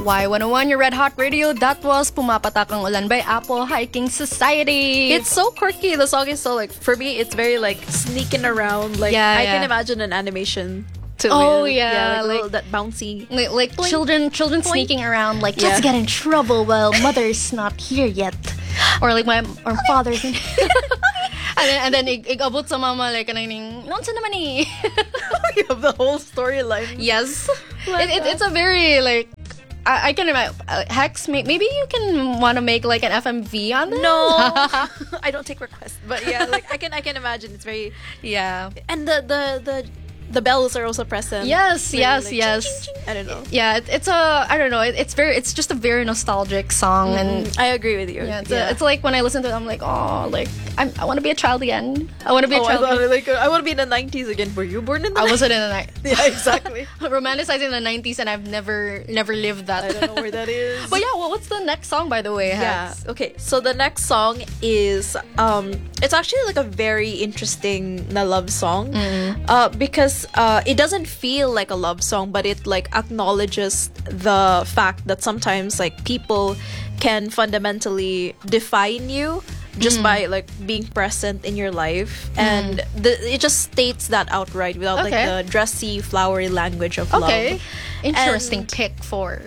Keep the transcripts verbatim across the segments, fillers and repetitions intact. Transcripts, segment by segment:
Y one oh one, your Red Hot Radio. That was Pumapatak ang Ulan by Apple Hiking Society. It's so quirky. The song is so like, for me, it's very like sneaking around. Like Yeah, I yeah. can imagine an animation to Oh, it. yeah, like, like- little, that bouncy. Like, like children children Boing. sneaking around like, Yeah. let's get in trouble while mother's not here yet. Or like my or father's in And then, and then ig, igabot sa mama like kanang nonsa naman eh. You have the whole storyline. Yes. My It, it, God. it's a very like I, I can imagine uh, Hex may, maybe you can want to make like an F M V on this. No, I don't take requests. But yeah, like I can I can imagine it's very, Yeah. and the the the the bells are also present. Yes, Very, yes, like, yes. ching, ching, ching. I don't know. Yeah, it, it's a I don't know. It, it's very it's just a very nostalgic song and I agree with you. yeah, it's, A, it's like when I listen to it, I'm like, oh, like I'm, I want to be a child again. I want to be a Oh, I child. thought again. like I want to be in the nineties again. Were you born in the I wasn't in the night. Yeah, exactly. Romanticizing the nineties, and I've never never lived that. I don't know where that is. But yeah, well, what's the next song, by the way? Yeah. Hex? Okay. So the next song is um it's actually like a very interesting na love song. Uh because uh it doesn't feel like a love song, but it like acknowledges the fact that sometimes like people can fundamentally define you just by like being present in your life, and the, it just states that outright without like Okay. the dressy flowery language of Okay. love. Interesting And- pick for.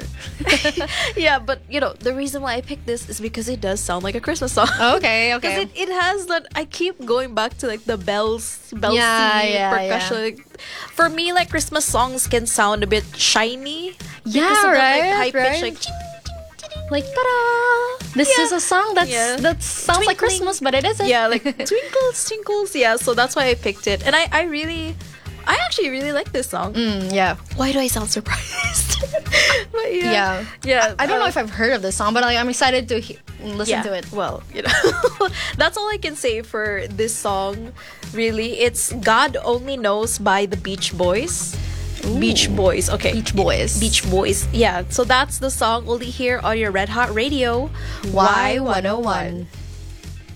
Yeah, but you know the reason why I picked this is because it does sound like a Christmas song. Okay, Because okay. it, it has that. I keep going back to like the bells, bellsy Yeah, yeah, percussion. yeah. Like, for me, like Christmas songs can sound a bit shiny. Yeah, because of that, right, like high pitch, right. like ching, Like, ta-da! This Yeah. is a song that's Yeah. that sounds like Twinkling. Christmas, but it isn't. yeah, like twinkles, twinkles. Yeah, so that's why I picked it, and I, I really, I actually really like this song. Mm, yeah. Why do I sound surprised? But yeah, Yeah. yeah. I don't know uh, if I've heard of this song, but like, I'm excited to he- listen yeah, to it. Well, you know, that's all I can say for this song. Really, it's "God Only Knows" by the Beach Boys. Beach Boys, okay. Beach Boys. Beach Boys, yeah. So that's the song only here on your Red Hot Radio. Y one oh one.